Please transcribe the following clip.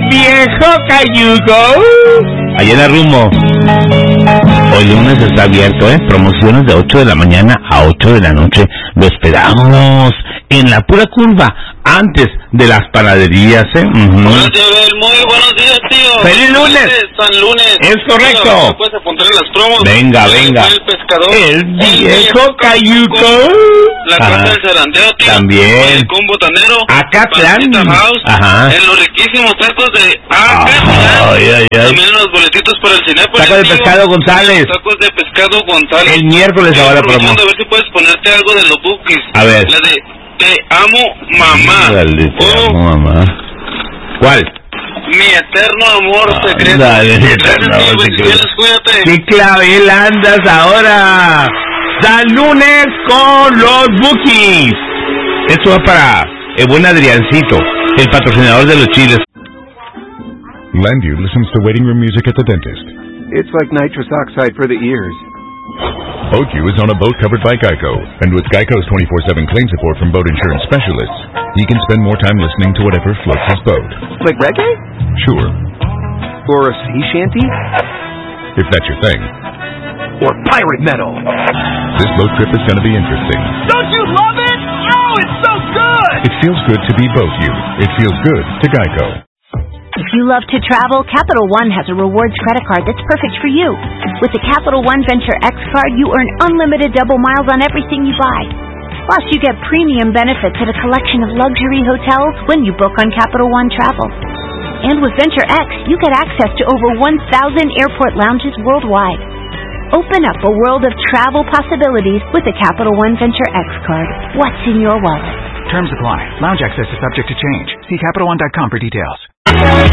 viejo cayuco. Allá en la Rumbo. Hoy lunes está abierto, promociones de 8 de la mañana a 8 de la noche. Lo esperamos en la pura curva, antes de las panaderías, Hola, tío Abel, muy buenos días, tío. ¡Feliz lunes! San Lunes. Es correcto. Tío, puedes apuntar en las promos. Venga. El pescador. El viejo cayuco. La casa del zarandeo, tío. También. El combo tanero. Acatlán. Ajá. En los riquísimos tacos de Acatlán. Ay. También los boletitos para el Cinépolis. Tacos de pescado González. Tacos de pescado González. El miércoles ahora promo. A ver si puedes ponerte algo de los Bukis. A ver. La de Te amo, mamá. Dale, te amo, mamá. ¿Cuál? Mi eterno amor secreto. Dale, eterno amor secreto. Cuídate. ¿Qué clavel andas ahora? San Lunes con los Bukis. Esto va para el buen Adriancito, el patrocinador de los chiles. Landview listens to waiting room music at the dentist. It's like nitrous oxide for the ears. Boatview is on a boat covered by Geico, and with Geico's 24/7 claim support from boat insurance specialists, he can spend more time listening to whatever floats his boat. Like reggae? Sure. Or a sea shanty? If that's your thing. Or pirate metal? This boat trip is going to be interesting. Don't you love it? Oh, it's so good! It feels good to be Boatview. It feels good to Geico. If you love to travel, Capital One has a rewards credit card that's perfect for you. With the Capital One Venture X card, you earn unlimited double miles on everything you buy. Plus, you get premium benefits at a collection of luxury hotels when you book on Capital One Travel. And with Venture X, you get access to over 1,000 airport lounges worldwide. Open up a world of travel possibilities with the Capital One Venture X card. What's in your wallet? Terms apply. Lounge access is subject to change. See CapitalOne.com for details.